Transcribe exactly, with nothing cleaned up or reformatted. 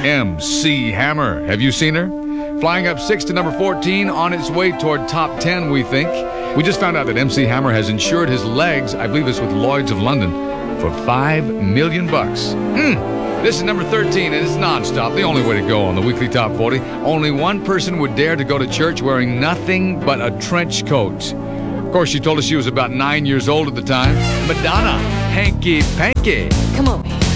M C Hammer. Have you seen her? Flying up six to number fourteen, on its way toward top ten, we think. We just found out that M C Hammer has insured his legs, I believe it's with Lloyd's of London, for five million bucks. Hmm. This is number thirteen, and it's nonstop, the only way to go on the weekly top forty. Only one person would dare to go to church wearing nothing but a trench coat. Of course, she told us she was about nine years old at the time. Madonna, Hanky Panky. Come on, man.